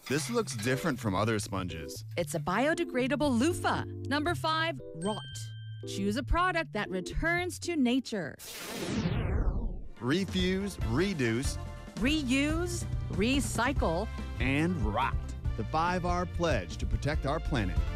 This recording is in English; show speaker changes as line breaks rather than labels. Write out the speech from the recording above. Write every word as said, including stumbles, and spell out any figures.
This looks different from other sponges.
It's a biodegradable loofah. Number five, rot. Choose a product that returns to nature.
Refuse, reduce,
Reuse, recycle,
and rot. The five R pledge to protect our planet.